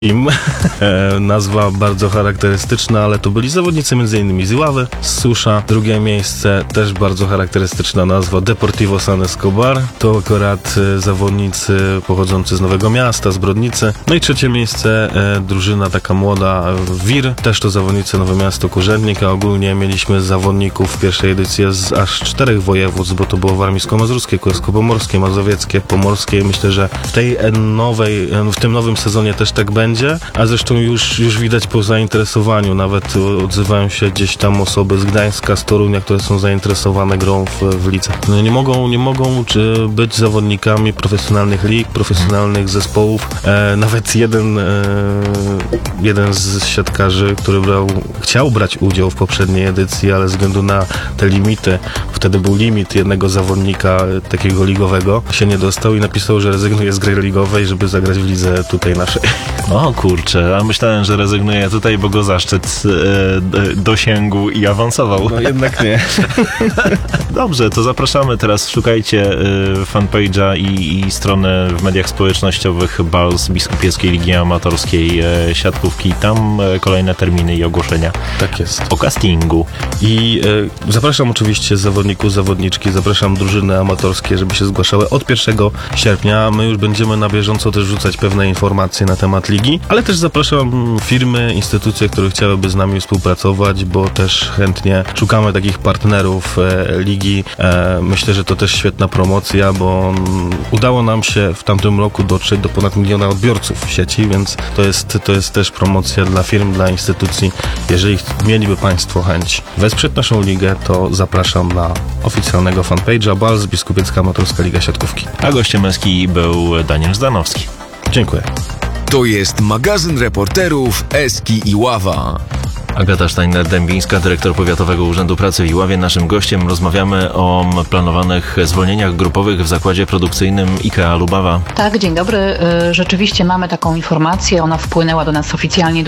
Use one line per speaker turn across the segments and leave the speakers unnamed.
im. Nazwa bardzo charakterystyczna, ale to byli zawodnicy m.in. z Iławy, z Susza. Drugie miejsce, też bardzo charakterystyczna nazwa, Deportivo San Escobar. To akurat zawodnicy pochodzący z Nowego Miasta, z Brodnicy. No i trzecie miejsce, drużyna taka młoda, WIR. Też to zawodnicy Nowe Miasto, Kurzędnik, a ogólnie mieliśmy zawodników w pierwszej edycji z aż 4 województw, bo to było warmińsko-mazurskie, kujawsko-pomorskie, mazowieckie, pomorskie. Myślę, że w tym nowym sezonie też tak będzie. A zresztą już widać po zainteresowaniu, nawet odzywają się gdzieś tam osoby z Gdańska, z Torunia, które są zainteresowane grą w lidze. No nie mogą być zawodnikami profesjonalnych lig, profesjonalnych zespołów. Nawet jeden z siatkarzy, który chciał brać udział w poprzedniej edycji, ale ze względu na te limity, wtedy był limit jednego zawodnika takiego ligowego, się nie dostał i napisał, że rezygnuje z gry ligowej, żeby zagrać w lidze tutaj naszej.
O kurczę, a myślałem, że rezygnuje tutaj, bo go zaszczyt dosięgł i awansował.
No jednak nie.
Dobrze, to zapraszamy teraz, szukajcie fanpage'a i strony w mediach społecznościowych BALS Biskupieckej Ligi Amatorskiej Siatkówki. Tam kolejne terminy i ogłoszenia.
Tak jest.
O castingu.
I zapraszam oczywiście zawodników, zawodniczki, zapraszam drużyny amatorskie, żeby się zgłaszały od 1 sierpnia. My już będziemy na bieżąco też rzucać pewne informacje na temat ligi, ale też zapraszam firmy, instytucje, które chciałyby z nami współpracować, bo też chętnie szukamy takich partnerów ligi. Myślę, że to też świetna promocja, bo udało nam się w tamtym roku dotrzeć do ponad 1 miliona odbiorców w sieci, więc to jest też promocja dla firm, dla instytucji. Jeżeli mieliby Państwo chęć wesprzeć naszą ligę, to zapraszam na oficjalnego fanpage'a BALS Biskupiecka Amatorska Liga Siatkówki.
A gościem męski był Daniel Zdanowski.
Dziękuję.
To jest magazyn reporterów Eski Iława.
Agata Steiner-Dębińska, dyrektor Powiatowego Urzędu Pracy w Iławie. Naszym gościem. Rozmawiamy o planowanych zwolnieniach grupowych w zakładzie produkcyjnym IKEA Lubawa.
Tak, dzień dobry. Rzeczywiście mamy taką informację. Ona wpłynęła do nas oficjalnie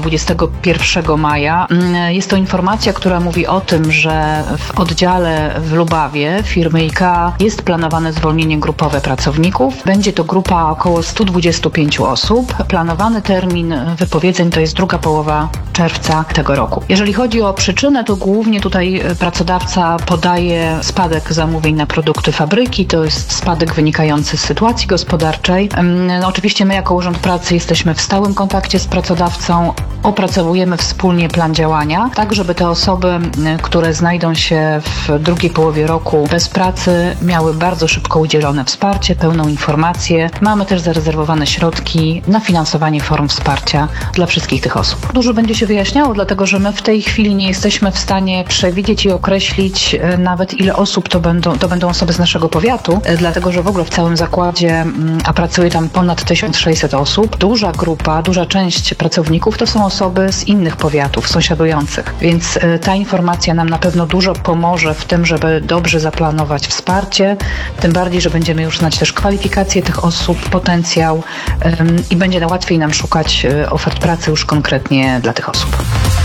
21 maja. Jest to informacja, która mówi o tym, że w oddziale w Lubawie firmy IKEA jest planowane zwolnienie grupowe pracowników. Będzie to grupa około 125 osób. Planowany termin wypowiedzeń to jest druga połowa czerwca tego roku. Jeżeli chodzi o przyczynę, to głównie tutaj pracodawca podaje spadek zamówień na produkty fabryki. To jest spadek wynikający z sytuacji gospodarczej. Oczywiście my jako Urząd Pracy jesteśmy w stałym kontakcie z pracodawcą. Opracowujemy wspólnie plan działania, tak żeby te osoby, które znajdą się w drugiej połowie roku bez pracy, miały bardzo szybko udzielone wsparcie, pełną informację. Mamy też zarezerwowane środki na finansowanie form wsparcia dla wszystkich tych osób. Dużo będzie się wyjaśniało, dlatego że my w tej chwili nie jesteśmy w stanie przewidzieć i określić nawet ile osób to będą osoby z naszego powiatu, dlatego że w ogóle w całym zakładzie, a pracuje tam ponad 1600 osób, duża część pracowników to są osoby z innych powiatów sąsiadujących, więc ta informacja nam na pewno dużo pomoże w tym, żeby dobrze zaplanować wsparcie, tym bardziej, że będziemy już znać też kwalifikacje tych osób, potencjał i będzie łatwiej nam szukać ofert pracy już konkretnie dla tych osób.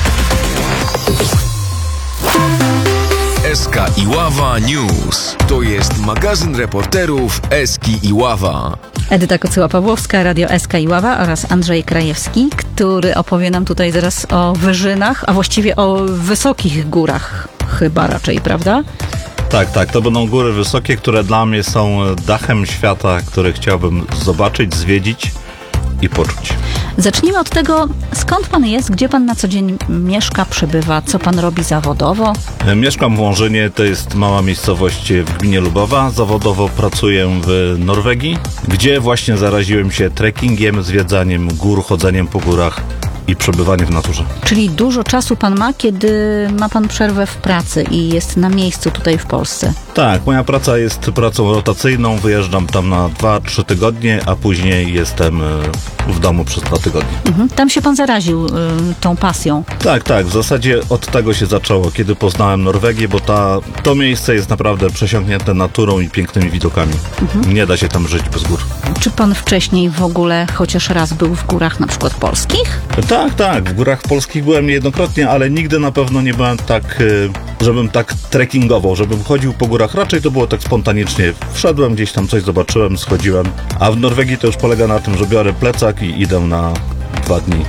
Eska Iława News. To jest magazyn reporterów Eski Iława.
Edyta Kocyła-Pawłowska, Radio Eska Iława oraz Andrzej Krajewski, który opowie nam tutaj zaraz o wyżynach, a właściwie o wysokich górach chyba raczej, prawda?
Tak, to będą góry wysokie, które dla mnie są dachem świata, który chciałbym zobaczyć, zwiedzić i poczuć.
Zacznijmy od tego, skąd pan jest, gdzie pan na co dzień mieszka, przebywa, co pan robi zawodowo?
Mieszkam w Łążynie, to jest mała miejscowość w gminie Lubawa. Zawodowo pracuję w Norwegii, gdzie właśnie zaraziłem się trekkingiem, zwiedzaniem gór, chodzeniem po górach i przebywanie w naturze.
Czyli dużo czasu pan ma, kiedy ma pan przerwę w pracy i jest na miejscu tutaj w Polsce?
Tak, moja praca jest pracą rotacyjną, wyjeżdżam tam na 2-3 tygodnie, a później jestem w domu przez 2 tygodnie.
Tam się pan zaraził tą pasją?
Tak, w zasadzie od tego się zaczęło, kiedy poznałem Norwegię, bo to miejsce jest naprawdę przesiąknięte naturą i pięknymi widokami. Nie da się tam żyć bez gór.
Czy pan wcześniej w ogóle chociaż raz był w górach na przykład polskich?
Tak, w górach polskich byłem niejednokrotnie, ale nigdy na pewno nie byłem tak, żebym tak trekkingował, żebym chodził po górach. Raczej to było tak spontanicznie. Wszedłem gdzieś tam, coś zobaczyłem, schodziłem. A w Norwegii to już polega na tym, że biorę plecak i idę na 2 dni.